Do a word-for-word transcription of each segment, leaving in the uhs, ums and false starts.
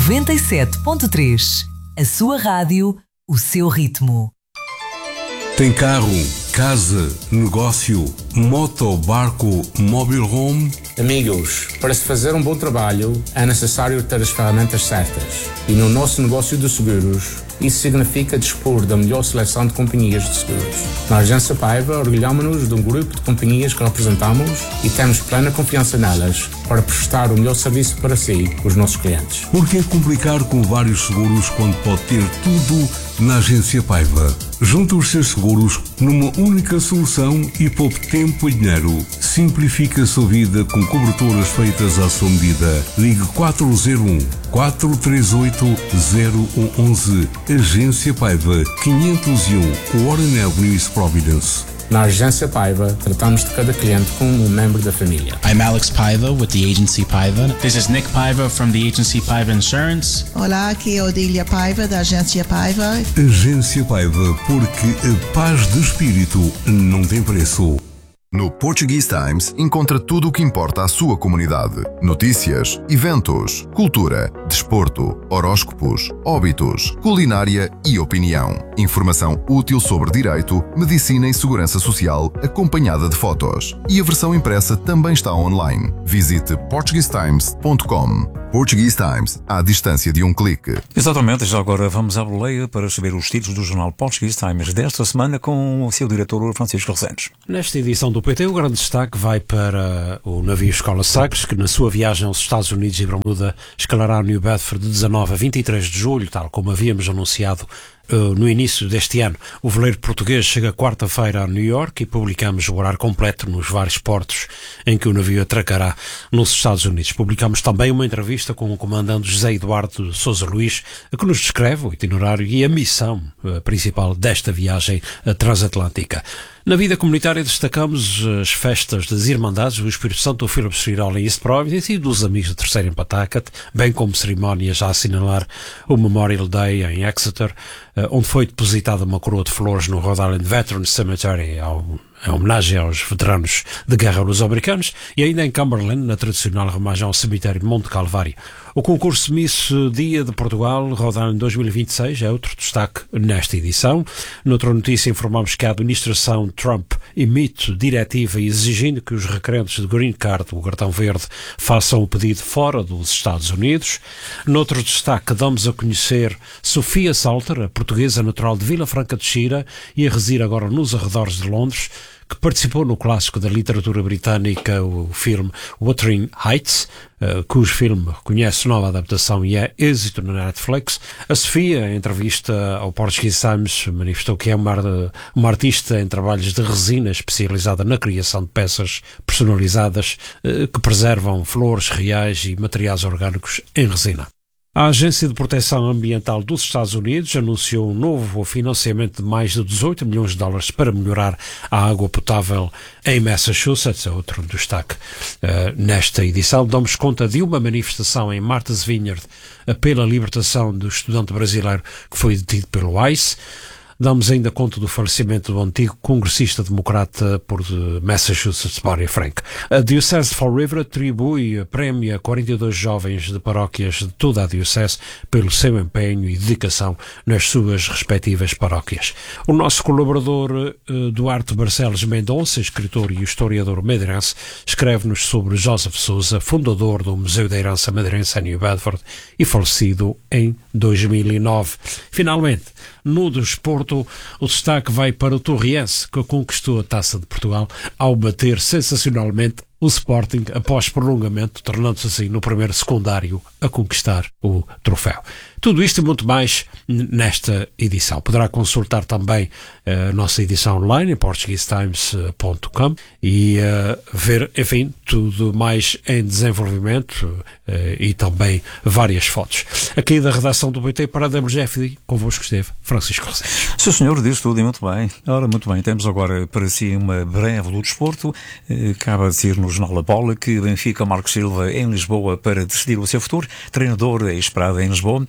noventa e sete ponto três. A sua rádio, o seu ritmo. Tem carro, casa, negócio, moto, barco, mobile home? Amigos, para se fazer um bom trabalho é necessário ter as ferramentas certas. E no nosso negócio de seguros, isso significa dispor da melhor seleção de companhias de seguros. Na Agência Paiva, orgulhamos-nos de um grupo de companhias que representamos e temos plena confiança nelas para prestar o melhor serviço para si, os nossos clientes. Por que complicar com vários seguros quando pode ter tudo na Agência Paiva? Junte os seus seguros numa única solução e poupe tempo e dinheiro. Simplifique a sua vida com coberturas feitas à sua medida. Ligue quatro zero um, quatro três oito, zero um um um. Agência Paiva, quinhentos e um, Warren Avenue, Providence. Na Agência Paiva, tratamos de cada cliente como um membro da família. I'm Alex Paiva with the Agency Paiva. This is Nick Paiva from the Agency Paiva Insurance. Olá, aqui é Odília Paiva da Agência Paiva. Agência Paiva, porque a paz de espírito não tem preço. No Portuguese Times encontra tudo o que importa à sua comunidade. Notícias, eventos, cultura, desporto, horóscopos, óbitos, culinária e opinião. Informação útil sobre direito, medicina e segurança social, acompanhada de fotos. E a versão impressa também está online. Visite portuguese times ponto com. Portuguese Times, à distância de um clique. Exatamente, já agora vamos à boleia para saber os títulos do jornal Portuguese Times desta semana com o seu diretor Francisco Resendes. Nesta edição do P T, o grande destaque vai para o navio Escola Sagres, que na sua viagem aos Estados Unidos e Bermuda escalará New Bedford de dezanove a vinte e três de julho, tal como havíamos anunciado Uh, no início deste ano. O veleiro português chega quarta-feira a New York e publicamos o horário completo nos vários portos em que o navio atracará nos Estados Unidos. Publicamos também uma entrevista com o comandante José Eduardo Sousa Luís, que nos descreve o itinerário e a missão uh, principal desta viagem uh, transatlântica. Na vida comunitária destacamos as festas das Irmandades do Espírito Santo do Philip Street Hall em East Providence e dos Amigos de Terceira em Pawtucket, bem como cerimónias a assinalar o Memorial Day em Exeter, onde foi depositada uma coroa de flores no Rhode Island Veterans Cemetery ao em homenagem aos veteranos de guerra luso-americanos, e ainda em Cumberland, na tradicional homenagem ao cemitério de Monte Calvário. O concurso Miss Dia de Portugal Rhode Island dois mil e vinte e seis é outro destaque nesta edição. Noutra notícia informamos que a administração Trump emite diretiva exigindo que os requerentes de Green Card, o cartão verde, façam o pedido fora dos Estados Unidos. Noutro destaque damos a conhecer Sofia Salter, a portuguesa natural de Vila Franca de Xira e a residir agora nos arredores de Londres, que participou no clássico da literatura britânica, o filme Wuthering Heights, uh, cujo filme reconhece nova adaptação e é êxito na Netflix. A Sofia, em entrevista ao Portuguese Times, manifestou que é uma, uma artista em trabalhos de resina especializada na criação de peças personalizadas uh, que preservam flores reais e materiais orgânicos em resina. A Agência de Proteção Ambiental dos Estados Unidos anunciou um novo financiamento de mais de dezoito milhões de dólares para melhorar a água potável em Massachusetts, é outro destaque uh, nesta edição. Damos conta de uma manifestação em Martha's Vineyard pela libertação do estudante brasileiro que foi detido pelo ICE. Damos ainda conta do falecimento do antigo congressista democrata por Massachusetts, Barry Frank. A Diocese de Fall River atribui prémio a quarenta e dois jovens de paróquias de toda a Diocese pelo seu empenho e dedicação nas suas respectivas paróquias. O nosso colaborador uh, Duarte Barcelos Mendonça, escritor e historiador madeirense, escreve-nos sobre Joseph Sousa, fundador do Museu da Herança Madeirense em New Bedford e falecido em dois mil e nove. Finalmente, no desporto, o destaque vai para o Torriense, que conquistou a Taça de Portugal ao bater sensacionalmente o Sporting após prolongamento, tornando-se assim no primeiro secundário a conquistar o troféu. Tudo isto e muito mais nesta edição. Poderá consultar também a nossa edição online em portuguese times ponto com e uh, ver, enfim, tudo mais em desenvolvimento uh, e também várias fotos. Aqui da redação do B T para a W G F D, convosco esteve Francisco Resendes. Sim, senhor, diz tudo e muito bem. Ora, muito bem, temos agora para si uma breve do desporto. Acaba de ir no Jornal da Bola que Benfica Marcos Silva em Lisboa para decidir o seu futuro. Treinador é esperado em Lisboa.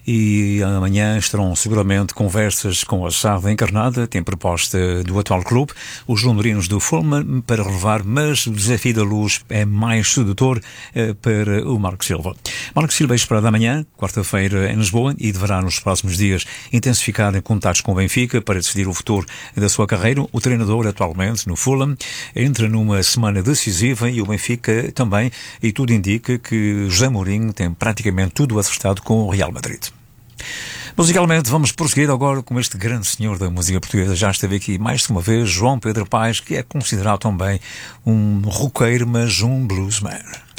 E amanhã estarão seguramente conversas com a chave encarnada, tem proposta do atual clube, os londrinos do Fulham, para relevar, mas o desafio da Luz é mais sedutor eh, para o Marcos Silva. Marcos Silva é esperado amanhã, quarta-feira, em Lisboa, e deverá nos próximos dias intensificar contatos com o Benfica para decidir o futuro da sua carreira. O treinador, atualmente no Fulham, entra numa semana decisiva e o Benfica também, e tudo indica que José Mourinho tem praticamente tudo acertado com o Real Madrid. Musicalmente, vamos prosseguir agora com este grande senhor da música portuguesa. Já esteve aqui mais de uma vez, João Pedro Paes, que é considerado também um roqueiro, mas um bluesman.